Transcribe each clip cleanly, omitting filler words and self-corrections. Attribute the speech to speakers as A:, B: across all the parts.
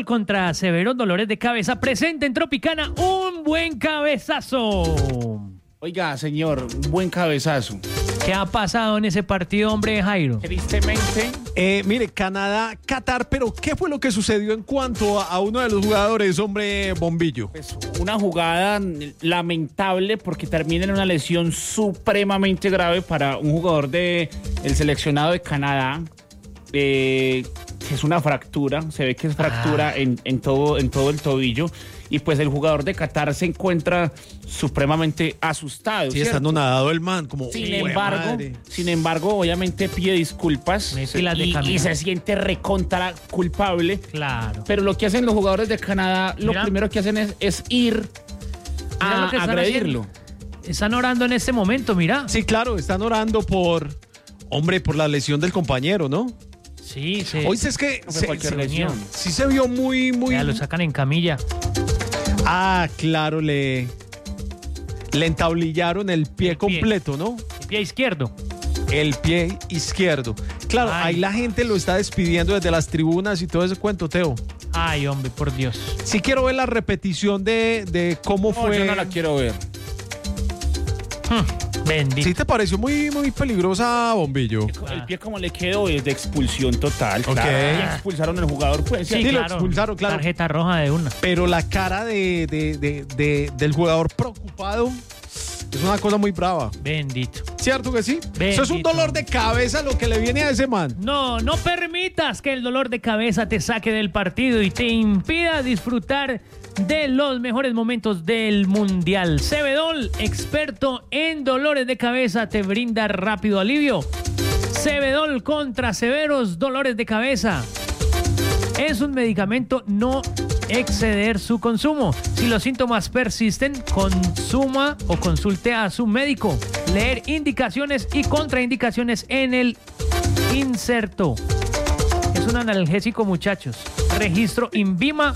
A: Cebedol contra severos dolores de cabeza. Presenta en Tropicana un buen cabezazo.
B: Oiga, señor, buen cabezazo.
A: ¿Qué ha pasado en ese partido, hombre, Jairo?
B: Tristemente,
C: Mire, Canadá, Qatar, pero ¿qué fue lo que sucedió en cuanto a uno de los jugadores, hombre Bombillo?
B: pues, una jugada lamentable porque termina en una lesión supremamente grave para un jugador del seleccionado de Canadá. Es una fractura, se ve que es fractura en todo el tobillo. Y pues el jugador de Qatar se encuentra supremamente asustado.
C: Sí,
B: ¿cierto?
C: estando nadado el man, como...
B: Sin embargo, obviamente pide disculpas y se siente recontra culpable.
A: Claro.
B: Pero lo que hacen los jugadores de Canadá, lo primero que hacen es ir
A: Mira
B: a
A: lo que están
B: agredirlo.
A: haciendo. Están orando en este momento, mira.
C: Sí, claro, están orando por la lesión del compañero, ¿no?
A: Sí, sí.
C: Hoy es que
B: No fue cualquier lesión.
C: sí se vio muy...
A: Ya lo sacan en camilla.
C: Ah, claro, le entablillaron el pie completo, ¿no?
A: El pie izquierdo.
C: El pie izquierdo. Claro,
A: Ay.
C: ahí la gente lo está despidiendo desde las tribunas y todo ese cuento, Teo.
A: Ay, hombre, por Dios.
C: Sí quiero ver la repetición de cómo
B: No,
C: fue.
B: yo no la quiero ver.
A: Bendito.
C: ¿Sí te pareció muy peligrosa, Bombillo?
B: El pie como le quedó es de expulsión total.
C: Ok.
B: Claro. Y expulsaron al jugador, pues.
A: Sí,
C: Sí, lo
A: claro.
C: expulsaron, claro.
A: Tarjeta roja de una.
C: Pero la cara del jugador preocupado es una cosa muy brava.
A: Bendito.
C: ¿Cierto que sí?
A: Bendito.
C: Eso es un dolor de cabeza lo que le viene a ese man.
A: No permitas que el dolor de cabeza te saque del partido y te impida disfrutar de los mejores momentos del Mundial. Cebedol, experto en dolores de cabeza, te brinda rápido alivio. Cebedol contra severos dolores de cabeza. Es un medicamento, no exceder su consumo. Si los síntomas persisten, consuma o consulte a su médico. Leer indicaciones y contraindicaciones en el inserto. Es un analgésico, muchachos. Registro INVIMA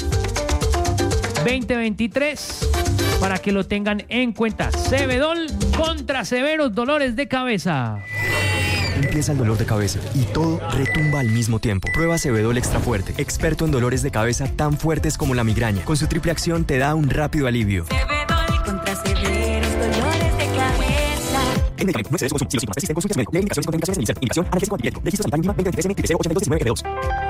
A: 2023 para que lo tengan en cuenta. Cebedol contra severos dolores de cabeza.
D: Empieza el dolor de cabeza y todo retumba al mismo tiempo. Prueba Cebedol Extra Fuerte, experto en dolores de cabeza tan fuertes como la migraña. Con su triple acción te da un rápido alivio.
E: Cebedol contra severos dolores de cabeza.
D: En medicamento, no excedes su consumo. Si los síntomas persisten, consulte a su médico. Lee indicaciones y contraindicaciones en el insert. Indicación, analgésico antibiótico. Registro sanitario INVIMA 2023 M 8219 F2.